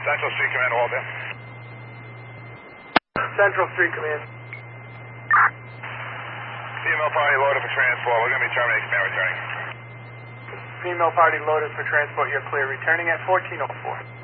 Central Street Command, Walter. Central Street Command. Female party loaded for transport. We're going to be terminating command returning. Female party loaded for transport. You're clear. Returning at 1404.